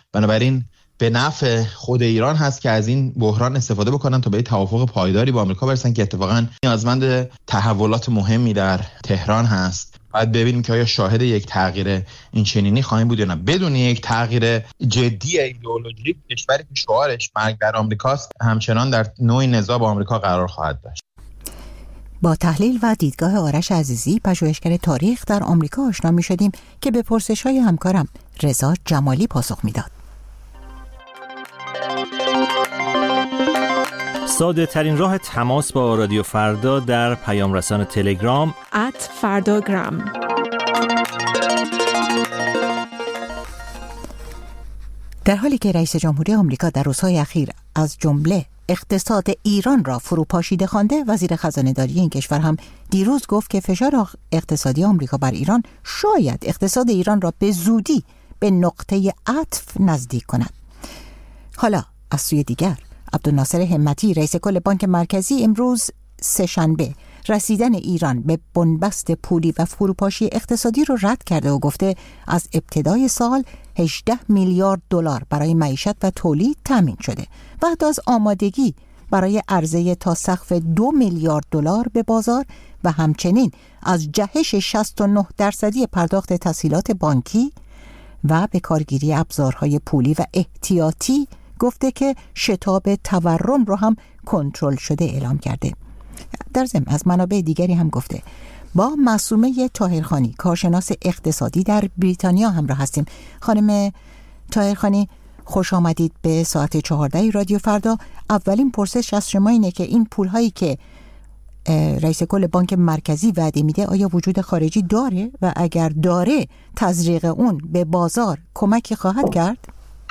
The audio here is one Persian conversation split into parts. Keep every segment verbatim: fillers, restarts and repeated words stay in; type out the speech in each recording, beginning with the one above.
بنابراین به نفع خود ایران هست که از این بحران استفاده بکنن تا به توافق پایداری با آمریکا برسن که اتفاقا نیازمند تحولات مهمی در تهران هست. باید ببینیم که آیا شاهد یک تغییر این چنینی خواهیم بود یا نه. بدون یک تغییر جدی ایدئولوژیک، کشوری که شعارش مرگ بر آمریکاست همچنان در نوع نزاع با آمریکا قرار خواهد داشت. با تحلیل و دیدگاه آرش عزیزی، پژوهشگر تاریخ در آمریکا آشنا می شدیم که به پرسش‌های همکارم رضا جمالی پاسخ میداد. ساده ترین راه تماس با رادیو فردا در پیام رسان تلگرام ات فرداگرام. در حالی که رئیس جمهوری آمریکا در روزهای اخیر از جمله اقتصاد ایران را فروپاشیده خوانده، وزیر خزانه‌داری این کشور هم دیروز گفت که فشار اقتصادی آمریکا بر ایران شاید اقتصاد ایران را به زودی به نقطه عطف نزدیک کند. حالا از سوی دیگر عبدالناصر همتی، رئیس کل بانک مرکزی، امروز سه‌شنبه رسیدن ایران به بنبست پولی و فروپاشی اقتصادی رو رد کرده و گفته از ابتدای سال هجده میلیارد دلار برای معیشت و تولید تامین شده و حتی از آمادگی برای عرضه تا سقف دو میلیارد دلار به بازار و همچنین از جهش شصت و نه درصدی پرداخت تسهیلات بانکی و به کارگیری ابزارهای پولی و احتیاطی گفته که شتاب تورم رو هم کنترل شده اعلام کرده. در ضمن از منابع دیگری هم گفته. با معصومه طاهرخانی، کارشناس اقتصادی در بریتانیا همراه هستیم. خانم طاهرخانی، خوش آمدید به ساعت چهارده رادیو فردا. اولین پرسش از شما اینه که این پولهایی که رئیس کل بانک مرکزی وعده میده آیا وجود خارجی داره و اگر داره تزریق اون به بازار کمکی خواهد کرد؟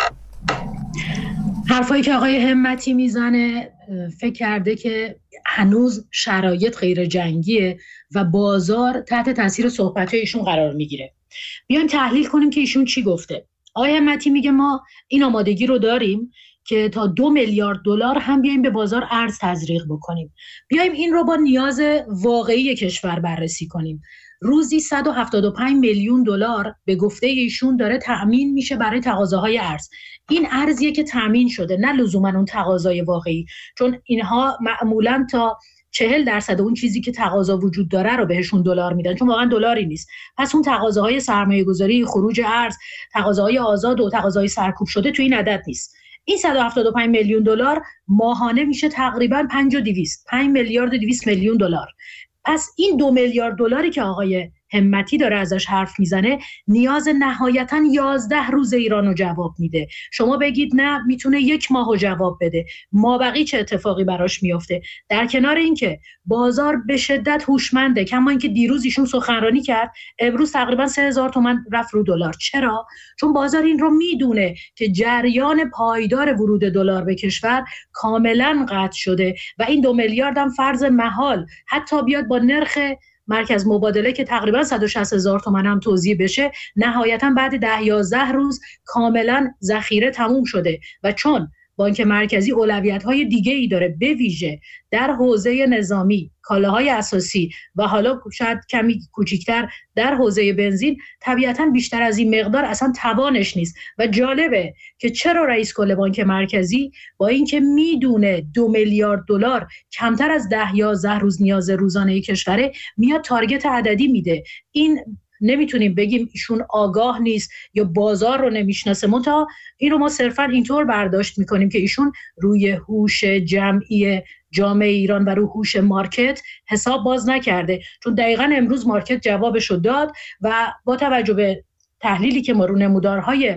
حرفایی که آقای همتی میزنه فکر کرده که هنوز شرایط غیر جنگیه و بازار تحت تاثیر صحبت‌های ایشون قرار میگیره. بیایم تحلیل کنیم که ایشون چی گفته. آقای همتی میگه ما این آمادگی رو داریم که تا دو میلیارد دلار هم بیایم به بازار ارز تزریق بکنیم. بیایم این رو با نیاز واقعی کشور بررسی کنیم. روزی صد و هفتاد و پنج میلیون دلار به گفته ایشون داره تأمین میشه برای تقاضاهای ارز. این ارزیه که تأمین شده، نه لزوما اون تقاضای واقعی، چون اینها معمولاً تا چهل درصد اون چیزی که تقاضا وجود داره رو بهشون دلار میدن، چون واقعا دلاری نیست. پس اون تقاضاهای سرمایه گذاری، خروج ارز، تقاضاهای آزاد و تقاضای سرکوب شده تو این عدد نیست. این صد و هفتاد و پنج میلیون دلار ماهانه میشه تقریباً پنج و دویست پنج میلیارد و دویست میلیون دلار. پس این دو میلیارد دلاری که آقای همتی داره ازش حرف میزنه نیاز نهایتاً یازده روز ایران رو جواب میده. شما بگید نه میتونه یک ماه رو جواب بده، مابقی چه اتفاقی براش میافته؟ در کنار اینکه بازار به شدت هوشمنده، کما اینکه دیروز ایشون سخنرانی کرد امروز تقریبا سه هزار تومان رفت رو دلار. چرا؟ چون بازار این رو میدونه که جریان پایدار ورود دلار به کشور کاملا قطع شده و این دو میلیارد هم فرض محال حتی بیاد با نرخ مرکز مبادله که تقریبا صد و شصت هزار تومان هم توزیع بشه، نهایتا بعد ده یازده روز کاملا ذخیره تموم شده و چون بانک مرکزی اولویت‌های دیگه‌ای داره، به ویژه در حوزه نظامی، کالاهای اساسی و حالا شاید کمی کوچیک‌تر در حوزه بنزین، طبیعتاً بیشتر از این مقدار اصلا توانش نیست. و جالبه که چرا رئیس کل بانک مرکزی با اینکه میدونه دو میلیارد دلار کمتر از ده یازده روز نیاز روزانه کشوره، میاد تارگت عددی میده. این نمیتونیم بگیم ایشون آگاه نیست یا بازار رو نمیشناسه، منتها این رو ما صرفا اینطور برداشت میکنیم که ایشون روی هوش جمعی جامعه ایران و روی هوش مارکت حساب باز نکرده، چون دقیقاً امروز مارکت جوابشو داد و با توجه به تحلیلی که ما رو نمودارهای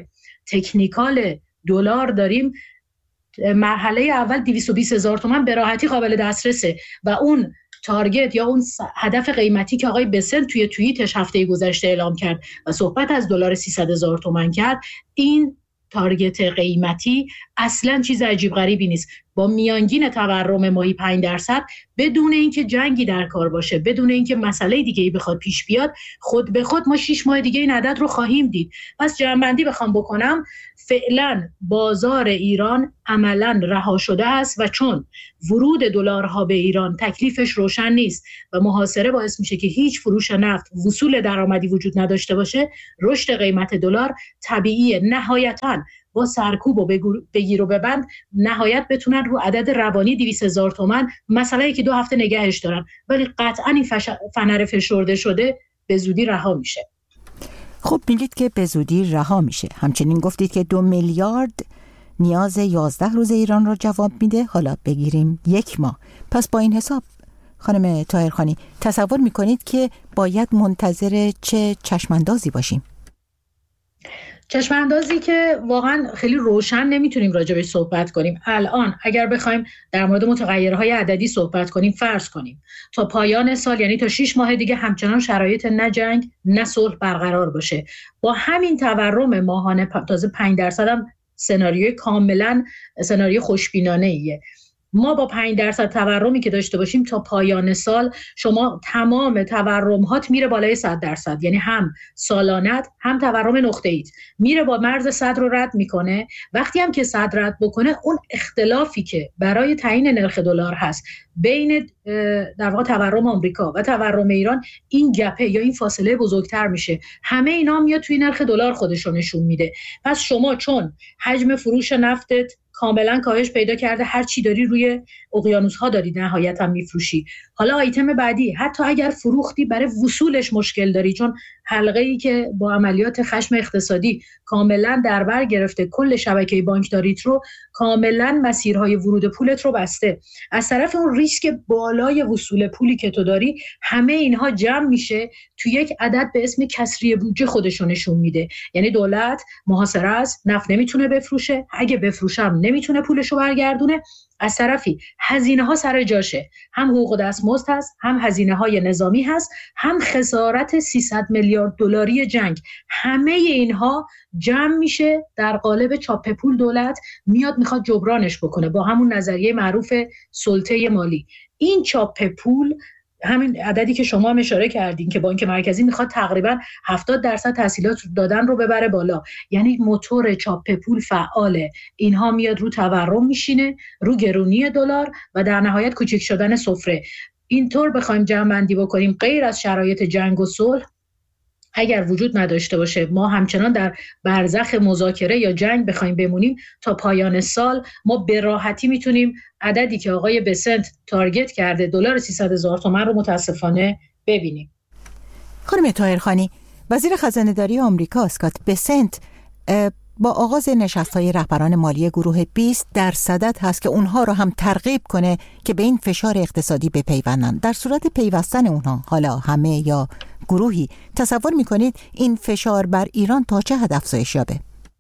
تکنیکال دلار داریم، مرحله اول دویست و بیست هزار تومان به راحتی قابل دسترسه و اون تارگت یا اون هدف قیمتی که آقای بسنت توی توییتش هفته گذشته اعلام کرد و صحبت از دلار سیصد هزار تومان کرد، این تارگت قیمتی اصلا چیز عجیب غریبی نیست. با میانگین تورم ماهی پنج درصد بدون اینکه جنگی در کار باشه، بدون اینکه مسئله دیگه‌ای بخواد پیش بیاد، خود به خود ما شش ماه دیگه این عدد رو خواهیم دید. پس جمع‌بندی بخوام بکنم، فعلا بازار ایران عملاً رها شده است و چون ورود دلارها به ایران تکلیفش روشن نیست و محاصره باعث میشه که هیچ فروش نفت، وصول درآمدی وجود نداشته باشه، رشد قیمت دلار طبیعیه. نهایتاً با سرکوب و بگیر و ببند نهایت بتونن رو عدد روانی دویست هزار تومان مسئله که دو هفته نگهش دارن، ولی قطعا این فش... فنر فشرده شده به زودی رها میشه. خب میگید که به زودی رها میشه، همچنین گفتید که دو میلیارد نیاز یازده روز ایران را جواب میده، حالا بگیریم یک ماه. پس با این حساب خانم طاهرخانی تصور میکنید که باید منتظر چه چشماندازی باشیم؟ چشماندازی که واقعا خیلی روشن نمیتونیم راجبش صحبت کنیم. الان اگر بخوایم در مورد متغیرهای عددی صحبت کنیم، فرض کنیم تا پایان سال، یعنی تا شش ماه دیگه همچنان شرایط نه جنگ نه صلح برقرار باشه، با همین تورم ماهانه تازه پنج درصد هم سناریوی کاملا سناریوی خوشبینانه ایه. ما با پنج درصد تورمی که داشته باشیم تا پایان سال، شما تمام تورمات میره بالای صد درصد، یعنی هم سالانت هم تورم نقطه‌ایت میره با مرز صد رو رد میکنه. وقتی هم که صد رد بکنه، اون اختلافی که برای تعیین نرخ دلار هست بین در واقع تورم آمریکا و تورم ایران، این گپه یا این فاصله بزرگتر میشه. همه اینا میاد توی نرخ دلار خودش رو نشون میده. پس شما چون حجم فروش نفتت کاملا کاهش پیدا کرده، هر چی داری روی اقیانوس ها داری نهایتا میفروشی. حالا آیتم بعدی، حتی اگر فروختی برای وصولش مشکل داری، چون حلقه ای که با عملیات خشم اقتصادی کاملا در بر گرفته کل شبکه بانکداریت رو، کاملا مسیرهای ورود پولت رو بسته. از طرف اون ریسک بالای وصول پولی که تو داری، همه اینها جمع میشه تو یک عدد به اسم کسری بودجه خودشو نشون میده. یعنی دولت محاصره است، نفت نمیتونه بفروشه، اگه بفروشم نمیتونه پولشو برگردونه. از طرفی هزینه ها سر جاشه، هم حقوق دستمزد هست، هم هزینه های نظامی هست، هم خسارت سیصد میلیارد دلاری جنگ. همه اینها جمع میشه در قالب چاپ پول. دولت میاد میخواد جبرانش بکنه با همون نظریه معروف سلطه مالی. این چاپ پول، همین عددی که شما هم اشاره کردین که بانک مرکزی میخواد تقریبا هفتاد درصد تسهیلات دادن رو ببره بالا، یعنی موتور چاپ پول فعاله. اینها میاد رو تورم میشینه، رو گرونی دلار و در نهایت کوچک شدن سفره. اینطور بخوایم جمع‌بندی بکنیم، غیر از شرایط جنگ و صلح اگر وجود نداشته باشه، ما همچنان در برزخ مذاکره یا جنگ بخوایم بمونیم تا پایان سال، ما به راحتی میتونیم عددی که آقای بسنت تارگت کرده، دلار سیصد هزار تومان رو متاسفانه ببینیم. خانم طاهرخانی، وزیر خزانه‌داری آمریکا اسکات بسنت با آغاز نشست‌های رهبران مالی گروه بیست در صدد هست که اونها رو هم ترغیب کنه که به این فشار اقتصادی بپیوندن. در صورت پیوستن اونها، حالا همه یا گروهی، تصور میکنید این فشار بر ایران تا چه حد افزایش یابه؟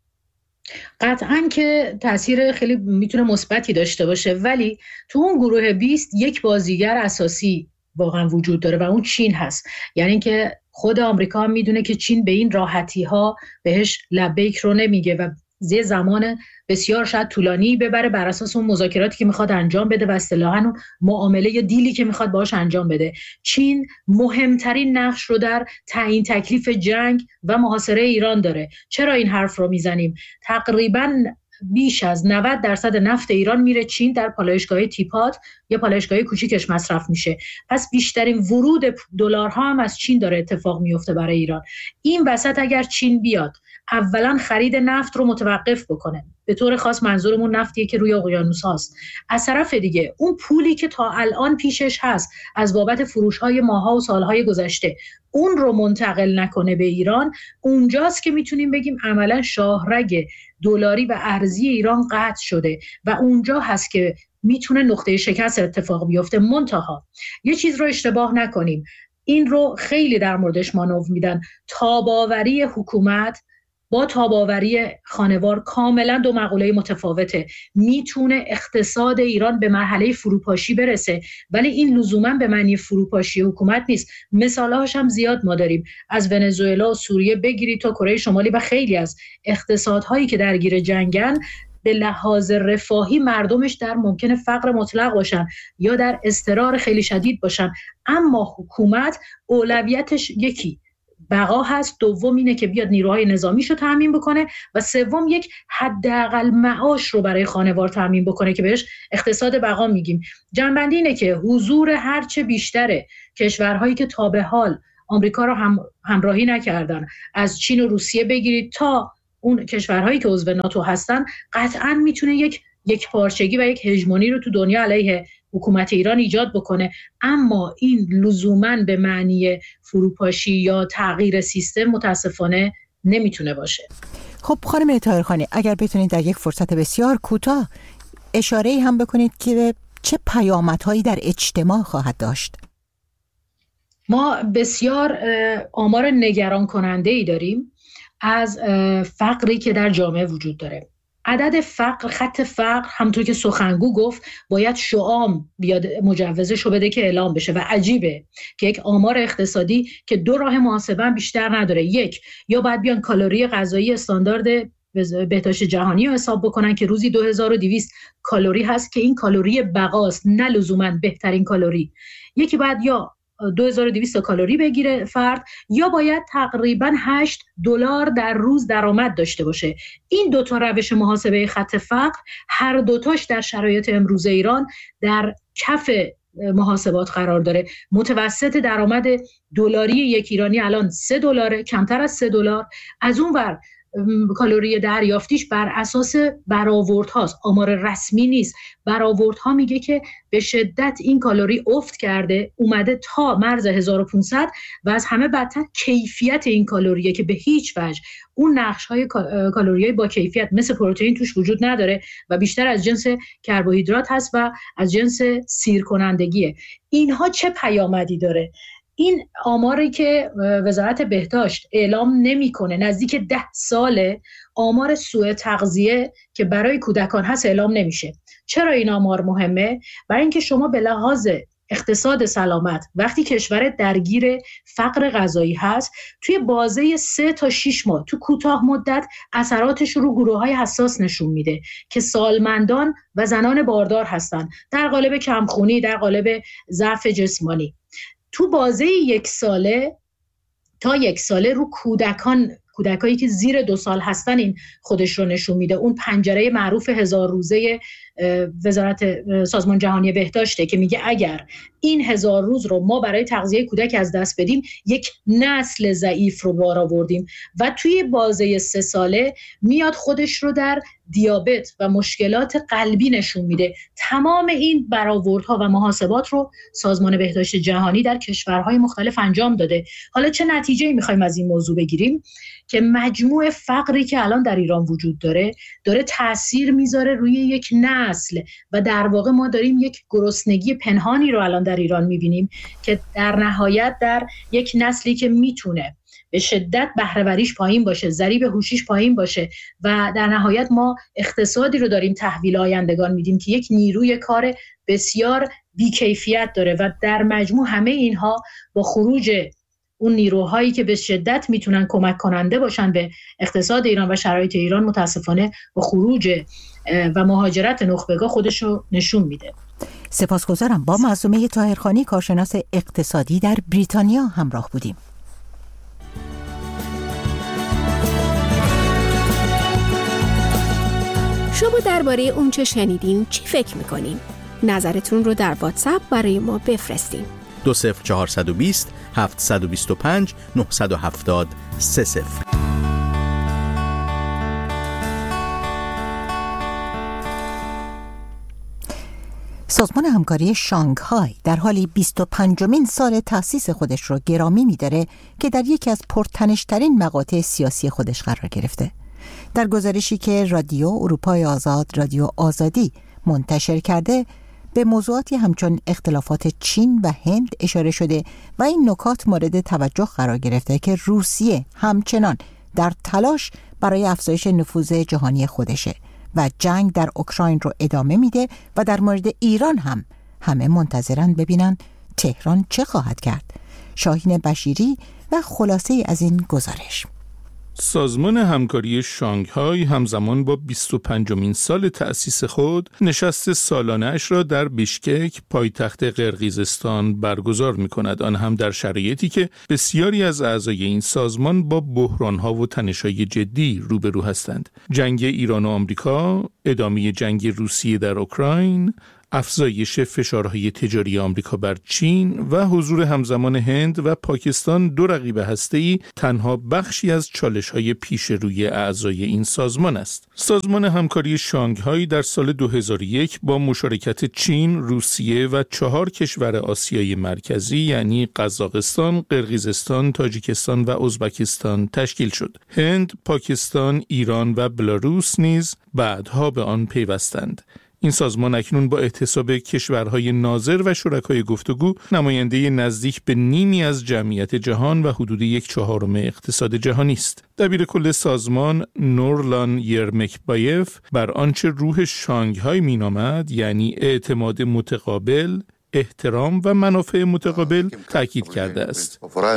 قطعاً که تاثیر خیلی میتونه مثبتی داشته باشه، ولی تو اون گروه بیست یک بازیگر اساسی واقعا وجود داره و اون چین هست. یعنی که خود آمریکا هم میدونه که چین به این راحتی ها بهش لبیک رو نمیگه و زی زمان بسیار شاید طولانی ببره بر اساس اون مذاکراتی که میخواد انجام بده و اصطلاحاً اون معامله یا دیلی که میخواد باهاش انجام بده. چین مهمترین نقش رو در تعیین تکلیف جنگ و محاصره ایران داره. چرا این حرف رو میزنیم؟ تقریباً بیش از نود درصد نفت ایران میره چین، در پالایشگاه تیپات یا پالایشگاه کوچیکش مصرف میشه. پس بیشترین ورود دلارها هم از چین داره اتفاق میفته برای ایران. این وسط اگر چین بیاد اولا خرید نفت رو متوقف بکنه، به طور خاص منظورمون نفتیه که روی اقیانوس هاست. از طرف دیگه اون پولی که تا الان پیشش هست از بابت فروش‌های ماها و سالهای گذشته، اون رو منتقل نکنه به ایران، اونجاست که میتونیم بگیم عملا شاهرگ دلاری و ارزی ایران قطع شده و اونجا هست که میتونه نقطه شکست اتفاق بیفته. منتها یه چیز رو اشتباه نکنیم، این رو خیلی در موردش مانور میدن، تاباوری حکومت با تاباوری خانوار کاملا دو مقوله متفاوته. میتونه اقتصاد ایران به مرحله فروپاشی برسه، ولی این لزوما به معنی فروپاشی حکومت نیست. مثالهاش هم زیاد ما داریم، از ونزوئلا و سوریه بگیری تا کره شمالی و خیلی از اقتصادهایی که درگیر جنگن، به لحاظ رفاهی مردمش در ممکنه فقر مطلق باشن یا در اضطرار خیلی شدید باشن، اما حکومت اولویتش یکی بقا هست، دوم اینه که بیاد نیروهای نظامیشو تامین بکنه و سوم یک حداقل معاش رو برای خانوار تامین بکنه که بهش اقتصاد بقا میگیم. جنبندی اینه که حضور هرچه بیشتره کشورهایی که تا به حال آمریکا رو هم همراهی نکردن، از چین و روسیه بگیرید تا اون کشورهایی که عضو ناتو هستن قطعاً میتونه یک یک پارچگی و یک هژمونی رو تو دنیا علیه حکومت ایران ایجاد بکنه، اما این لزوماً به معنی فروپاشی یا تغییر سیستم متاسفانه نمیتونه باشه. خب خانم طاهرخانی، اگر بتونید در یک فرصت بسیار کوتاه اشاره‌ای هم بکنید که چه پیامدهایی در اجتماع خواهد داشت؟ ما بسیار آمار نگران کننده‌ای داریم از فقری که در جامعه وجود داره. عدد فقر، خط فقر، همونطور که سخنگو گفت باید شعام بیاد مجوزش رو بده که اعلام بشه و عجیبه که یک آمار اقتصادی که دو راه محاسبه بیشتر نداره. یک، یا باید بیان کالری غذایی استاندارد بهداشت جهانی رو حساب بکنن که روزی دو هزار و دویست کالری هست که این کالری بقاست، نه لزوماً بهترین کالری. یکی باید یا دو هزار و دویست کالری بگیره فرد، یا باید تقریباً هشت دلار در روز درآمد داشته باشه. این دو تا روش محاسبه خط فقر هر دوتاش در شرایط امروز ایران در کف محاسبات قرار داره. متوسط درآمد دلاری یک ایرانی الان سه دلاره، کمتر از سه دلار. از اون ور کالری دریافتیش بر اساس برآوردهاست، آمار رسمی نیست. برآوردها میگه که به شدت این کالری افت کرده، اومده تا مرز هزار و پانصد و از همه بدتر کیفیت این کالریه که به هیچ وجه اون نقش‌های کالریای با کیفیت مثل پروتئین توش وجود نداره و بیشتر از جنس کربوهیدرات هست و از جنس سیر کنندگیه. اینها چه پیامدی داره؟ این آماری که وزارت بهداشت اعلام نمی‌کنه نزدیک ده ساله آمار سوء تغذیه که برای کودکان هست اعلام نمیشه. چرا این آمار مهمه؟ برای اینکه شما به لحاظ اقتصاد سلامت وقتی کشور درگیر فقر غذایی هست توی بازه سه تا شش ماه تو کوتاه مدت اثراتش رو گروه‌های حساس نشون میده که سالمندان و زنان باردار هستن، در قالب کمخونی، در قالب ضعف جسمانی. تو بازه یک ساله تا یک ساله رو کودکان، کودکایی که زیر دو سال هستن این خودش رو نشون میده. اون پنجره معروف هزار روزه وزارت سازمان جهانی بهداشته که میگه اگر این هزار روز رو ما برای تغذیه کودک از دست بدیم یک نسل ضعیف رو بار آوردیم و توی بازه سه ساله میاد خودش رو در دیابت و مشکلات قلبی نشون میده. تمام این برآوردها و محاسبات رو سازمان بهداشت جهانی در کشورهای مختلف انجام داده. حالا چه نتیجه‌ای میخوایم از این موضوع بگیریم؟ که مجموع فقری که الان در ایران وجود داره داره تأثیر میذاره روی یک نسل و در واقع ما داریم یک گرسنگی پنهانی رو الان در ایران میبینیم که در نهایت در یک نسلی که میتونه به شدت بهره‌وریش پایین باشه، ضریب هوشیش پایین باشه و در نهایت ما اقتصادی رو داریم تحویل آیندگان میدیم که یک نیروی کار بسیار بیکیفیت داره و در مجموع همه اینها با خروج اون نیروهایی که به شدت میتونن کمک کننده باشن به اقتصاد ایران و شرایط ایران متاسفانه با خروج و مهاجرت نخبگاه خودشو نشون میده. سپاسگزارم. با معصومه طاهرخانی کارشناس اقتصادی در بریتانیا همراه بودیم. شما درباره اون چه شنیدین چی فکر میکنین؟ نظرتون رو در واتساپ برای ما بفرستین. دو صفر چهارصد و بیست هفتصد و بیست و پنج نهصد و هفتاد سه صفر. سازمان همکاری شانگهای در حالی بیست و پنجمین سال تأسیس خودش رو گرامی می‌داره که در یکی از پرتنش‌ترین مقاطع سیاسی خودش قرار گرفته. در گزارشی که رادیو اروپای آزاد، رادیو آزادی منتشر کرده به موضوعاتی همچون اختلافات چین و هند اشاره شده و این نکات مورد توجه قرار گرفته که روسیه همچنان در تلاش برای افزایش نفوذ جهانی خودشه و جنگ در اوکراین رو ادامه میده و در مورد ایران هم همه منتظرن ببینن تهران چه خواهد کرد. شاهین بشیری و خلاصه از این گزارش. سازمان همکاری شانگهای همزمان با بیست و پنجمین سال تأسیس خود نشست سالانه‌اش را در بیشکک پایتخت قرقیزستان برگزار می‌کند، آن هم در شرایطی که بسیاری از اعضای این سازمان با بحران‌ها و تنش‌های جدی روبرو هستند. جنگ ایران و آمریکا، ادامه جنگ روسیه در اوکراین، افزایش فشارهای تجاری آمریکا بر چین و حضور همزمان هند و پاکستان دو رقیب هسته‌ای تنها بخشی از چالش‌های پیش روی اعضای این سازمان است. سازمان همکاری شانگهای در سال دو هزار و یک با مشارکت چین، روسیه و چهار کشور آسیای مرکزی یعنی قزاقستان، قرقیزستان، تاجیکستان و ازبکستان تشکیل شد. هند، پاکستان، ایران و بلاروس نیز بعدها به آن پیوستند. این سازمان اکنون با احتساب کشورهای ناظر و شرکای گفتگو نماینده نزدیک به نیمی از جمعیت جهان و حدود یک چهارم اقتصاد جهانی است. دبیر کل سازمان نورلان یرمکبایف بر آنچه روح شانگهای مینامد یعنی اعتماد متقابل، احترام و منافع متقابل تاکید کرده است.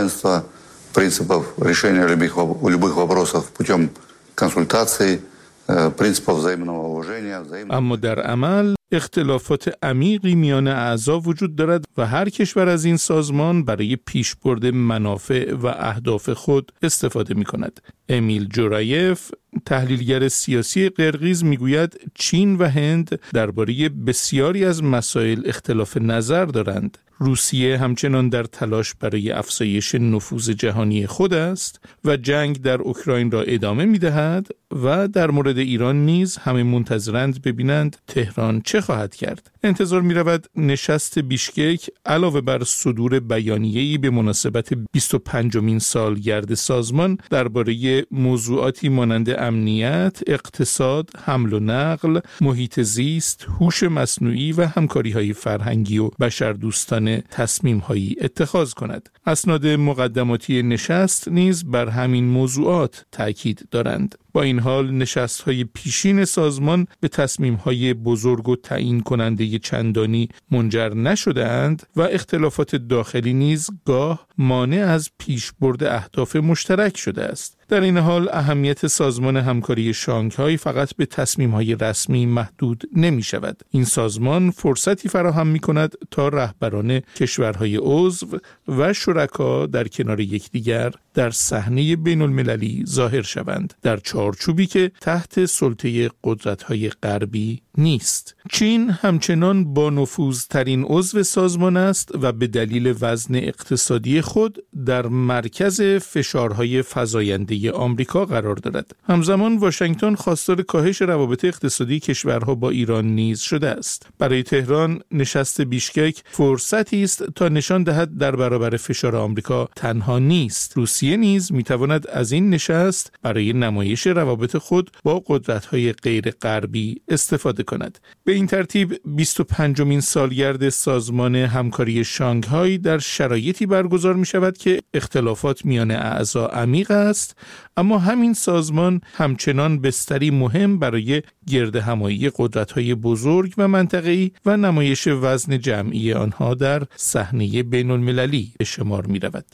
اما در عمل اختلافات عمیقی میان اعضا وجود دارد و هر کشور از این سازمان برای پیشبرد منافع و اهداف خود استفاده می کند. امیل جورایف، تحلیلگر سیاسی قرقیز، میگوید چین و هند درباره بسیاری از مسائل اختلاف نظر دارند. روسیه همچنان در تلاش برای افزایش نفوذ جهانی خود است و جنگ در اوکراین را ادامه می‌دهد و در مورد ایران نیز همه منتظرند ببینند تهران چه خواهد کرد. انتظار می‌رود نشست بیشکک علاوه بر صدور بیانیه‌ای به مناسبت بیست و پنجمین سالگرد سازمان درباره موضوعاتی مانند امنیت، اقتصاد، حمل و نقل، محیط زیست، هوش مصنوعی و همکاری‌های فرهنگی و بشردوستانه تصمیم‌هایی اتخاذ کند. اسناد مقدماتی نشست نیز بر همین موضوعات تاکید دارند. با این حال نشست‌های پیشین سازمان به تصمیم‌های بزرگ و تعیین کننده چندانی منجر نشده‌اند و اختلافات داخلی نیز گاه مانع از پیشبرد اهداف مشترک شده است. در این حال اهمیت سازمان همکاری شانگهای فقط به تصمیم‌های رسمی محدود نمی‌شود. این سازمان فرصتی فراهم می‌کند تا رهبران کشورهای عضو و شرکا در کنار یکدیگر در صحنه بین‌المللی ظاهر شوند، در چارچوبی که تحت سلطه قدرت‌های غربی نیست. چین همچنان با نفوذترین عضو سازمان است و به دلیل وزن اقتصادی خود در مرکز فشارهای فزاینده آمریکا قرار دارد. همزمان واشنگتن خواستار کاهش روابط اقتصادی کشورها با ایران نیز شده است. برای تهران نشست بیشکک فرصتی است تا نشان دهد در برابر فشار آمریکا تنها نیست. روسیه نیز میتواند از این نشست برای نمایش روابط خود با قدرت‌های غیر غربی استفاده کند. به این ترتیب بیست و پنجمین سالگرد سازمان همکاری شانگهای در شرایطی برگزار می شود که اختلافات میان اعضا عمیق است، اما همین سازمان همچنان بستری مهم برای گرد همایی قدرت‌های بزرگ و منطقه‌ای و نمایش وزن جمعی آنها در صحنه بین‌المللی به شمار می رود.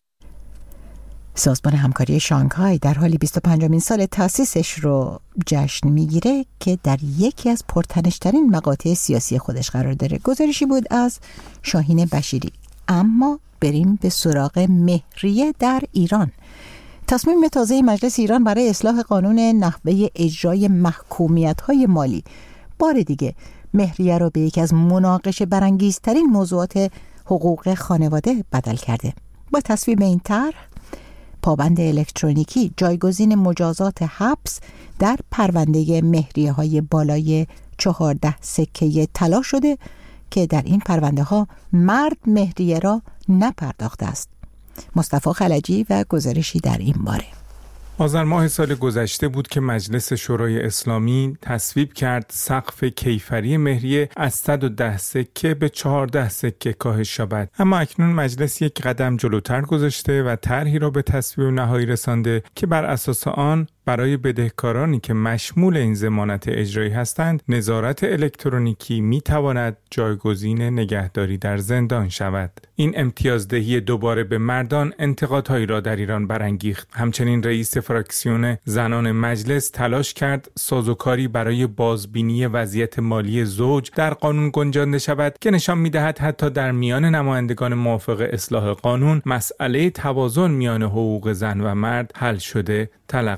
سازمان همکاری شانگهای در حالی بیست و پنجمین سال تأسیسش رو جشن میگیره که در یکی از پرتنش‌ترین مقاطع سیاسی خودش قرار داره. گزارشی بود از شاهین بشیری. اما بریم به سراغ مهریه در ایران. تصمیم تازه مجلس ایران برای اصلاح قانون نحوه اجرای محکومیت‌های مالی بار دیگه مهریه رو به یکی از مناقشه برانگیزترین موضوعات حقوق خانواده بدل کرده. با تصویب این طرح پابند الکترونیکی جایگزین مجازات حبس در پرونده مهریه های بالای چهارده سکه طلا شده که در این پرونده ها مرد مهریه را نپرداخته است. مصطفی خلجی و گزارشی در این باره. آذر ماه سال گذشته بود که مجلس شورای اسلامی تصویب کرد سقف کیفری مهریه از صد و ده سکه به چهارده سکه کاهش یابد. اما اکنون مجلس یک قدم جلوتر گذاشته و طرحی را به تصویب نهایی رسانده که بر اساس آن برای بدهکارانی که مشمول این ضمانت اجرایی هستند، نظارت الکترونیکی می تواند جایگزین نگهداری در زندان شود. این امتیازدهی دوباره به مردان انتقادهایی را در ایران برانگیخت. همچنین رئیس فراکسیون زنان مجلس تلاش کرد سازوکاری برای بازبینی وضعیت مالی زوج در قانون گنجانده شود که نشان می‌دهد حتی در میان نمایندگان موافق اصلاح قانون مسئله توازن میان حقوق زن و مرد حل شده تلقی نمی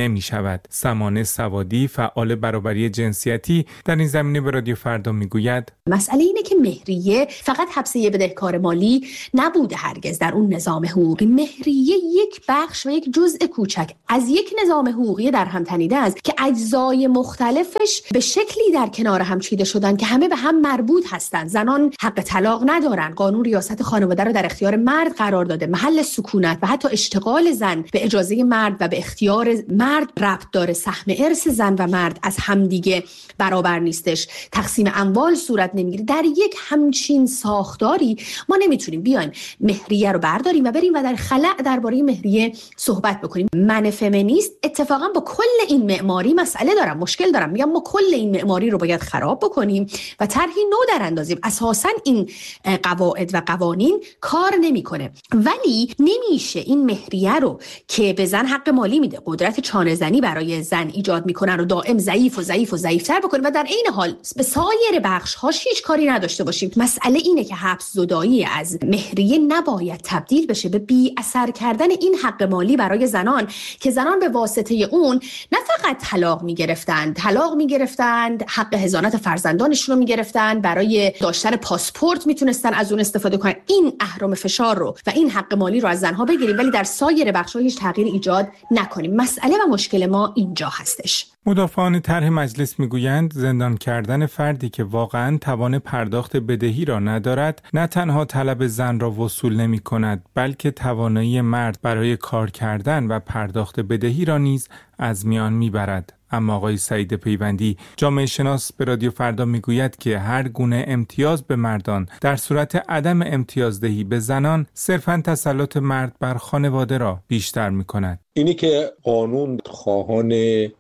نمی شود. سمانه سوادی، فعال برابری جنسیتی، در این زمینه به رادیو فردا میگوید مسئله اینه که مهریه فقط حبس یه بدهکار مالی نبوده هرگز در اون نظام حقوقی. مهریه یک بخش و یک جزء کوچک از یک نظام حقوقی در هم تنیده است که اجزای مختلفش به شکلی در کنار هم چیده شدن که همه به هم مربوط هستند. زنان حق طلاق ندارن، قانون ریاست خانواده رو در اختیار مرد قرار داده، محل سکونت و حتی اشتغال زن به اجازه مرد و به اختیار مرد ربط داره، سهم ارث زن و مرد از همدیگه برابر نیستش، تقسیم اموال صورت نمیگیره. در یک همچین ساختاری ما نمیتونیم بیایم مهریه رو برداریم و بریم و در خلأ درباره مهریه صحبت بکنیم. من فمینیست اتفاقا با کل این معماری مسئله دارم، مشکل دارم، میگم ما کل این معماری رو باید خراب بکنیم و طرحی نو در اندازیم. اساسا این قواعد و قوانین کار نمیکنه، ولی نمیشه این مهریه رو که به زن حق مالی میده، قدرت چانه زنی برای زن ایجاد میکنن رو دائم ضعیف و ضعیف و ضعیفتر بکنیم و در عین حال به سایر بخش هاش هیچ کاری نداشته باشیم. مسئله اینه که حبس زدایی از مهریه نباید تبدیل بشه به بی اثر کردن این حق مالی برای زنان که زنان به واسطه اون نه فقط طلاق میگرفتند، طلاق میگرفتند، حق حضانت فرزندانشون رو میگرفتند، برای داشتن پاسپورت میتونستن از اون استفاده کنن. این اهرم فشار رو و این حق مالی رو از زنها بگیریم ولی در سایر بخش‌ها هیچ تغییر ایجاد نکنیم. مسئله و مشکل ما اینجا هستش. مدافعان طرح مجلس میگویند زندان کردن فردی که واقعاً توان پرداخت بدهی را ندارد نه تنها طلب زن را وصول نمی کند بلکه توانایی مرد برای کار کردن و پرداخت بدهی را نیز از میان میبرد. اما آقای سعید پیوندی، جامعه شناس، به رادیو فردا میگوید که هر گونه امتیاز به مردان در صورت عدم امتیازدهی به زنان صرفاً تسلط مرد بر خانواده را بیشتر میکند. اینی که قانون خواهان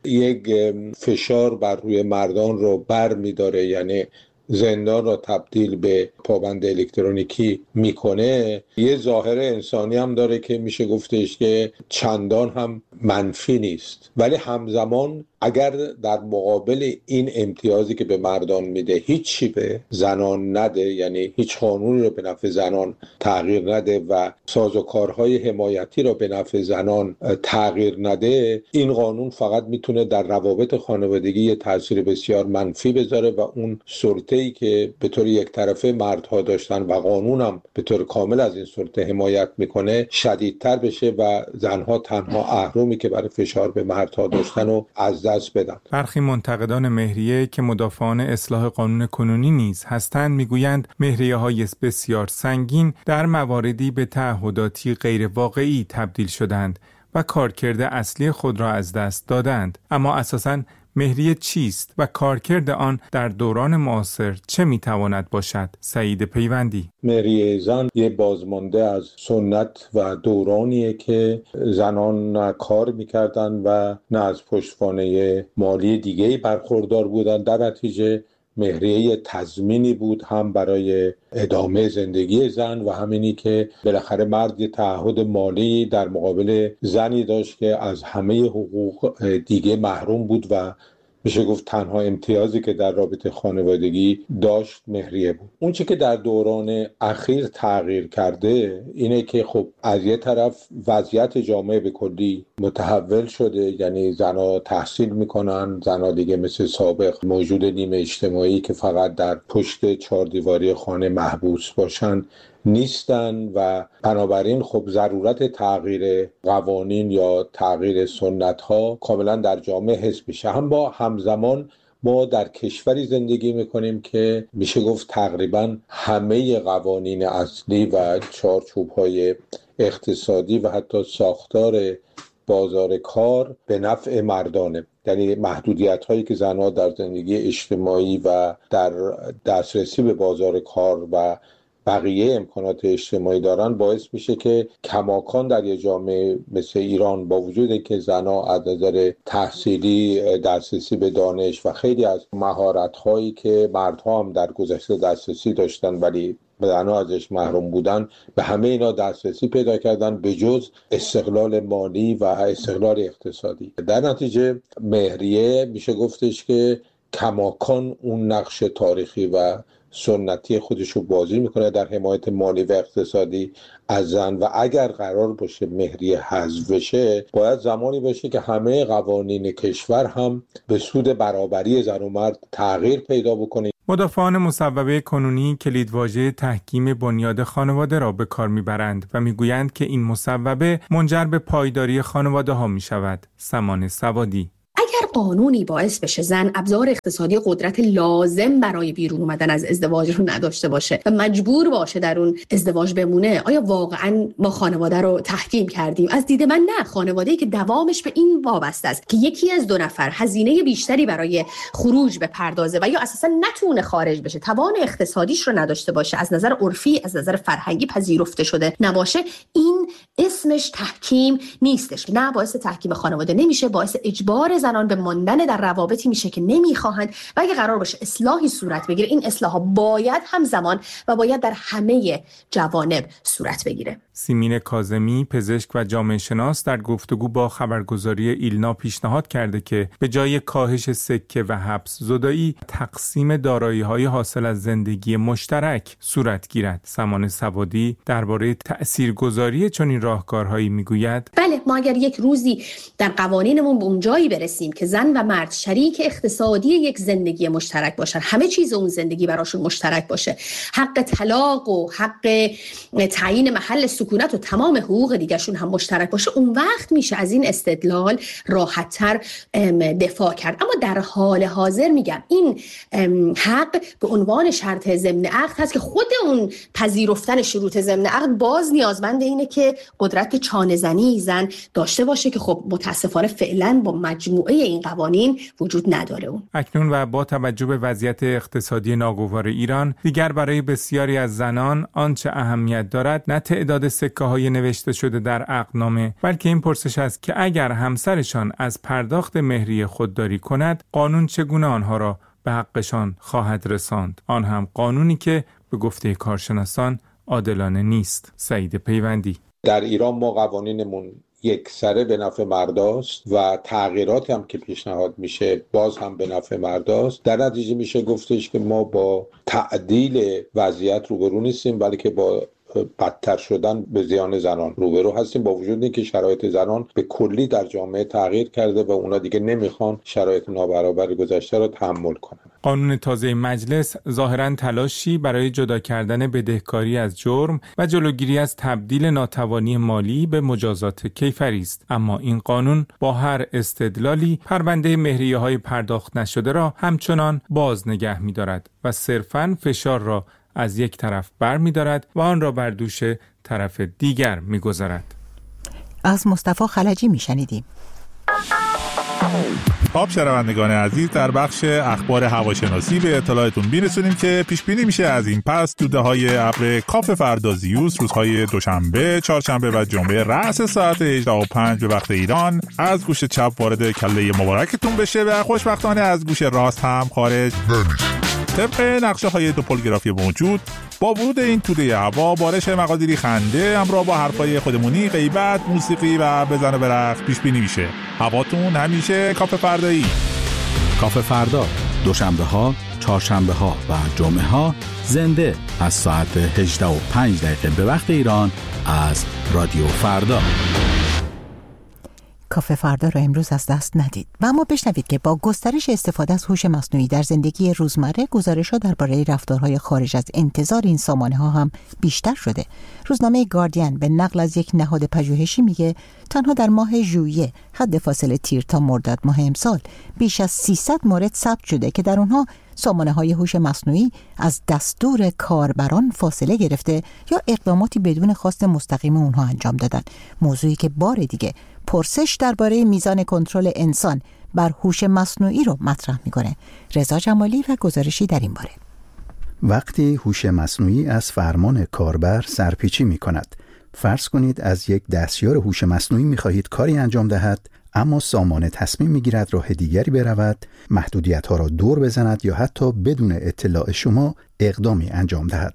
یک فشار بر روی مردان رو بر میداره، یعنی زندان را تبدیل به پابند الکترونیکی میکنه، یه ظاهر انسانی هم داره که میشه گفتش که چندان هم منفی نیست، ولی همزمان اگر در مقابل این امتیازی که به مردان میده هیچی به زنان نده، یعنی هیچ قانونی رو به نفع زنان تغییر نده و سازوکارهای حمایتی رو به نفع زنان تغییر نده، این قانون فقط میتونه در روابط خانوادگی یه تاثیر بسیار منفی بذاره و اون سلطه‌ای که به طور یک طرفه مردها داشتن و قانون هم به طور کامل از این سلطه حمایت میکنه شدیدتر بشه و زنها تنها اهرمی که برای فشار به مردها داشتن و از دست بدن. برخی منتقدان مهریه که مدافعان اصلاح قانون کنونی نیز هستند میگویند مهریه‌های بسیار سنگین در مواردی به تعهداتی غیر واقعی تبدیل شدند و کارکرد اصلی خود را از دست دادند. اما اساساً مهریه چیست و کارکرد آن در دوران معاصر چه میتواند باشد؟ سعید پیوندی: مهریه زن یه بازمانده از سنت و دورانیه که زنان نه کار میکردن و نه از پشتوانه مالی دیگه‌ای برخوردار بودن. در نتیجه مهریه تضمینی بود هم برای ادامه زندگی زن و همینی که بالاخره مرد یه تعهد مالی در مقابل زنی داشت که از همه حقوق دیگه محروم بود و میشه گفت تنها امتیازی که در رابطه خانوادگی داشت مهریه بود. اون چی که در دوران اخیر تغییر کرده اینه که خب از یه طرف وضعیت جامعه به کلی متحول شده، یعنی زنها تحصیل میکنن، زنها دیگه مثل سابق موجود نیمه اجتماعی که فقط در پشت چهار دیواری خانه محبوس باشن نیستن و بنابراین خب ضرورت تغییر قوانین یا تغییر سنت ها کاملا در جامعه حس میشه. هم با همزمان ما در کشوری زندگی میکنیم که میشه گفت تقریبا همه قوانین اصلی و چارچوب های اقتصادی و حتی ساختار بازار کار به نفع مردانه، یعنی محدودیت هایی که زنها در زندگی اجتماعی و در دسترسی به بازار کار و بقیه امکانات اجتماعی دارن باعث میشه که کماکان در یه جامعه مثل ایران با وجود که زنها از نظر تحصیلی دسترسی به دانش و خیلی از مهارت هایی که مردها هم در گذشته دسترسی داشتن ولی زنها ازش محروم بودن، به همه اینا دسترسی پیدا کردن به جز استقلال مالی و استقلال اقتصادی. در نتیجه مهریه میشه گفتش که کماکان اون نقش تاریخی و سنتی خودش رو بازی میکنه در حمایت مالی و اقتصادی از زن و اگر قرار باشه مهریه حذف بشه باید زمانی باشه که همه قوانین کشور هم به سود برابری زن و مرد تغییر پیدا بکنه. مدافعان مصوبه کنونی کلیدواژه تحکیم بنیاد خانواده را به کار میبرند و میگویند که این مصوبه منجر به پایداری خانواده ها میشود. سمان سوادی: اگر قانونی باعث بشه زن ابزار اقتصادی قدرت لازم برای بیرون اومدن از ازدواج رو نداشته باشه و مجبور باشه در اون ازدواج بمونه، آیا واقعا ما خانواده رو تحکیم کردیم؟ از دید من نه. خانواده‌ای که دوامش به این وابسته است که یکی از دو نفر هزینه بیشتری برای خروج بپردازه و یا اساسا نتونه خارج بشه، توان اقتصادیش رو نداشته باشه، از نظر عرفی از نظر فرهنگی پذیرفته شده نباشه، این اسمش تحکیم نیستش. نه، باعث تحکیم خانواده نمیشه، باعث اجبار زنان به ماندن در روابطی میشه که نمیخواهند و اگه قرار باشه اصلاحی صورت بگیره، این اصلاح‌ها باید همزمان و باید در همه جوانب صورت بگیره. سیمین کاظمی، پزشک و جامعه شناس، در گفتگو با خبرگزاری ایلنا پیشنهاد کرده که به جای کاهش سکه و حبس زدایی، تقسیم دارایی‌های حاصل از زندگی مشترک صورت گیرد. سمان سوادی درباره تأثیرگذاری چنین راهکارهایی میگوید: بله، ما اگر یک روزی در قوانینمون به اون جایی برسیم که زن و مرد شریک اقتصادی یک زندگی مشترک باشن، همه چیز اون زندگی براشون مشترک باشه، حق طلاق و حق تعیین محل سکونت و تمام حقوق دیگرشون هم مشترک باشه، اون وقت میشه از این استدلال راحت‌تر دفاع کرد. اما در حال حاضر میگم این حق به عنوان شرط ضمن عقد هست که خود اون پذیرفتن شروط ضمن عقد باز نیازمند اینه که قدرت چانه زنی زن داشته باشه که خب متاسفانه فعلا با مجموعه این قوانین وجود نداره. اون اکنون و با توجه به وضعیت اقتصادی ناگوار ایران، دیگر برای بسیاری از زنان آنچه اهمیت دارد نه تعداد سکه‌های نوشته شده در عقدنامه، بلکه این پرسش است که اگر همسرشان از پرداخت مهریه خودداری کند، قانون چگونه آنها را به حقشان خواهد رساند، آن هم قانونی که به گفته کارشناسان عادلانه نیست. سعید پیوندی: در ایران ما قوانینمون یک سره به نفع مرداست و تغییراتی هم که پیشنهاد میشه باز هم به نفع مرداست. در نتیجه میشه گفتش که ما با تعدیل وضعیت روبرو نیستیم، بلکه با بدتر شدن به زیان زنان روبرو هستیم، با وجود اینکه شرایط زنان به کلی در جامعه تغییر کرده و اونا دیگه نمیخوان شرایط نابرابر گذشته رو تحمل کنن. قانون تازه مجلس ظاهراً تلاشی برای جدا کردن بدهکاری از جرم و جلوگیری از تبدیل ناتوانی مالی به مجازات کیفری است، اما این قانون با هر استدلالی پرونده مهریه‌های پرداخت نشده را همچنان باز نگه می‌دارد و صرفاً فشار را از یک طرف بر می دارد و آن را بر دوش طرف دیگر می گذارد. از مصطفی خلجی می شنیدیم. خب شنوندگان عزیز، در بخش اخبار هواشناسی به اطلاعتون میرسونیم که پیش بینی میشه از این پس توده‌های ابر کاف فردا زیوس روزهای دوشنبه، چهارشنبه و جمعه رأس ساعت هجده و پنج به وقت ایران از گوش چپ وارد کله مبارکتون بشه و خوشبختانه از گوش راست هم خارج نمیشه. طبق نقشه های دوپولگرافی موجود، با ورود این توده هوا بارش مقادیری خنده همراه با حرفای خودمونی، غیبت، موسیقی و بزن و برقص پیش بینی میشه. هواتون همیشه کاف فردایی. کاف فردا دوشنبه ها، چهارشنبه ها و جمعه ها زنده از ساعت هجده و پنج دقیقه به وقت ایران از رادیو فردا. کاف فردا را امروز از دست ندید و اما بشنوید که با گسترش استفاده از هوش مصنوعی در زندگی روزمره، گزارش‌ها درباره رفتارهای خارج از انتظار این سامانه‌ها هم بیشتر شده. روزنامه گاردین به نقل از یک نهاد پژوهشی میگه تنها در ماه ژوئیه، حد فاصله تیر تا مرداد ماه امسال، بیش از سیصد مورد ثبت شده که در اونها سامانه‌های هوش مصنوعی از دستور کاربران فاصله گرفته یا اقداماتی بدون خواست مستقیم اونها انجام دادن. موضوعی که بار دیگه پرسش درباره میزان کنترل انسان بر هوش مصنوعی رو مطرح میکنه. رضا جمالی و گزارشی در این باره. وقتی هوش مصنوعی از فرمان کاربر سرپیچی میکند، فرض کنید از یک دستیار هوش مصنوعی میخواهید کاری انجام دهد، اما سامانه تصمیم میگیرد راه دیگری برود، محدودیت‌ها را دور بزند یا حتی بدون اطلاع شما اقدامی انجام دهد.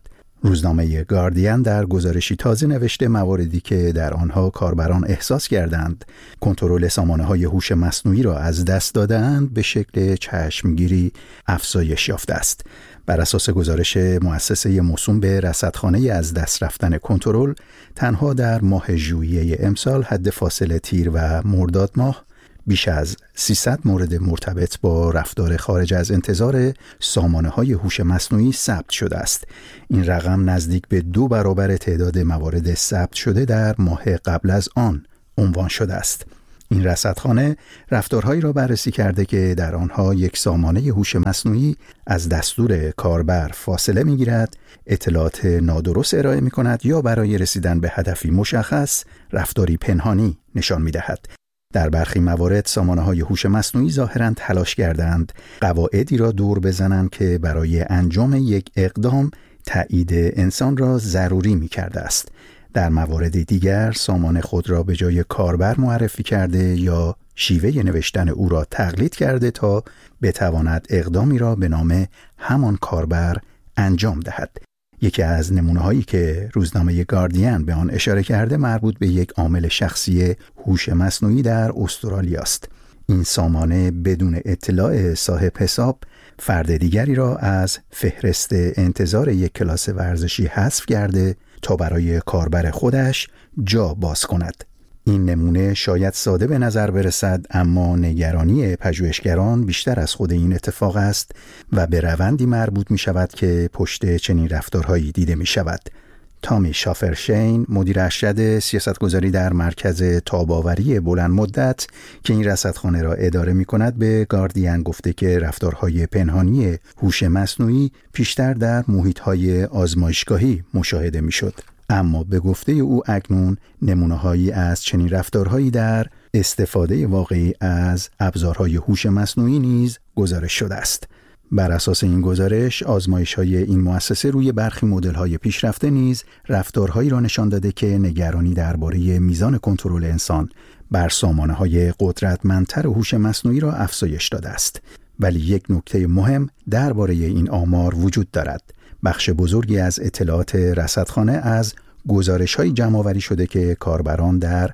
روزنامه گاردین در گزارشی تازه نوشته مواردی که در آنها کاربران احساس کردند کنترل سامانه‌های هوش مصنوعی را از دست داده‌اند به شکل چشمگیری افزایش یافته است. بر اساس گزارش مؤسسه موسوم به رصدخانه از دست رفتن کنترل، تنها در ماه ژوئیه امسال حد فاصله تیر و مرداد ماه بیش از سیصد مورد مرتبط با رفتار خارج از انتظار سامانه‌های هوش مصنوعی ثبت شده است. این رقم نزدیک به دو برابر تعداد موارد ثبت شده در ماه قبل از آن عنوان شده است. این رصدخانه رفتارهایی را بررسی کرده که در آنها یک سامانه هوش مصنوعی از دستور کاربر فاصله می‌گیرد، اطلاعات نادرست ارائه می‌کند یا برای رسیدن به هدفی مشخص رفتاری پنهانی نشان می‌دهد. در برخی موارد سامانه‌های هوش مصنوعی ظاهراً تلاش کردند قواعدی را دور بزنند که برای انجام یک اقدام تایید انسان را ضروری می‌کرده است. در موارد دیگر سامان خود را به جای کاربر معرفی کرده یا شیوه نوشتن او را تقلید کرده تا بتواند اقدامی را به نام همان کاربر انجام دهد. یکی از نمونه‌هایی که روزنامه گاردین به آن اشاره کرده مربوط به یک عامل شخصی هوش مصنوعی در استرالیا است. این سامانه بدون اطلاع صاحب حساب فرد دیگری را از فهرست انتظار یک کلاس ورزشی حذف کرده تا برای کاربر خودش جا باز کند. این نمونه شاید ساده به نظر برسد، اما نگرانی پژوهشگران بیشتر از خود این اتفاق است و به روندی مربوط می شود که پشت چنین رفتارهایی دیده می شود. تامی شافرشین، مدیر ارشد سیاستگذاری در مرکز تاب‌آوری بلند مدت که این رصدخانه را اداره می کند، به گاردین گفته که رفتارهای پنهانی هوش مصنوعی پیشتر در محیط‌های آزمایشگاهی مشاهده می شد. اما به گفته او اکنون نمونه‌هایی از چنین رفتارهایی در استفاده واقعی از ابزارهای هوش مصنوعی نیز گزارش شده است. بر اساس این گزارش، آزمایش‌های این مؤسسه روی برخی مدل‌های پیشرفته نیز رفتارهایی را نشان داده که نگرانی درباره میزان کنترل انسان بر سامانه‌های قدرتمندتر هوش مصنوعی را افزایش داده است. ولی یک نکته مهم درباره این آمار وجود دارد. بخش بزرگی از اطلاعات رصدخانه از گزارش‌های جمع‌آوری شده که کاربران در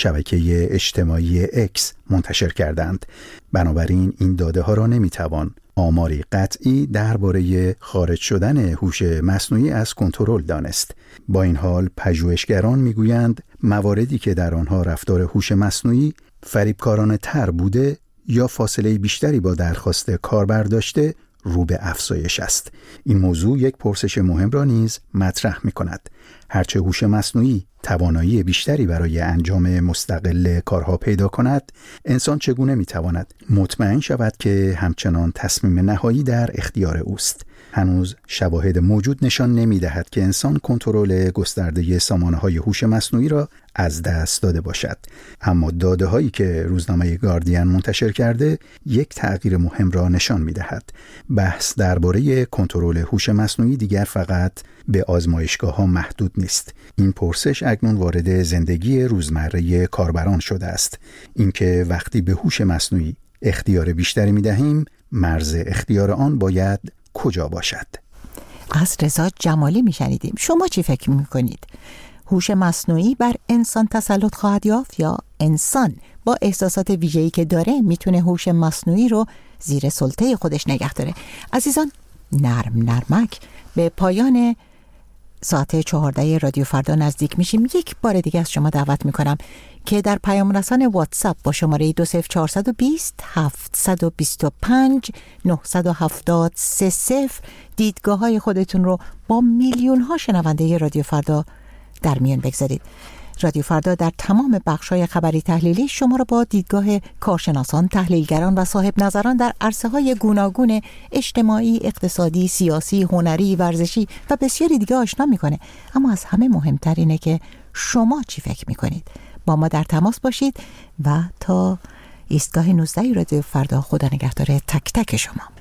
شبکه اجتماعی اکس منتشر کردند. بنابراین این داده‌ها را نمی‌توان آماری قطعی درباره خارج شدن هوش مصنوعی از کنترل دانست. با این حال پژوهشگران می‌گویند مواردی که در آنها رفتار هوش مصنوعی فریبکارانه تر بوده یا فاصله بیشتری با درخواست کاربر داشته رو به افزایش است. این موضوع یک پرسش مهم را نیز مطرح می‌کند. هرچه هوش مصنوعی توانایی بیشتری برای انجام مستقل کارها پیدا کند، انسان چگونه می‌تواند مطمئن شود که همچنان تصمیم نهایی در اختیار اوست؟ هنوز شواهد موجود نشان نمی‌دهد که انسان کنترل گسترده سامانه‌های هوش مصنوعی را از دست داده باشد. اما داده‌هایی که روزنامه گاردین منتشر کرده یک تغییر مهم را نشان می‌دهد. بحث درباره کنترل هوش مصنوعی دیگر فقط به آزمایشگاه‌ها محدود نیست. این پرسش اکنون وارد زندگی روزمره کاربران شده است. اینکه وقتی به هوش مصنوعی اختیار بیشتری می‌دهیم، مرز اختیار آن باید کجا باشد؟ از رضا جمالی میشنیدیم. شما چی فکر میکنید؟ هوش مصنوعی بر انسان تسلط خواهد یافت یا انسان با احساسات ویژه‌ای که داره میتونه هوش مصنوعی رو زیر سلطه خودش نگه داره؟ عزیزان، نرم نرمک به پایان ساعت چهارده رادیو فردا نزدیک میشیم. یک بار دیگه از شما دعوت میکنم که در پیام رسان واتساپ با شماره دو صفر چهارصد و بیست هفتصد و بیست و پنج نهصد و هفتاد سه صفر دیدگاه های خودتون رو با میلیون ها شنونده رادیو فردا در میان بگذارید. رادیو فردا در تمام بخش‌های خبری تحلیلی شما را با دیدگاه کارشناسان، تحلیلگران و صاحب نظران در عرصه‌های گوناگون اجتماعی، اقتصادی، سیاسی، هنری، ورزشی و بسیاری دیگه آشنا می‌کنه. اما از همه مهمتر اینه که شما چی فکر می‌کنید؟ با ما در تماس باشید و تا ایستگاه نوزده رادیو فردا، خدا نگهدار تک تک شما.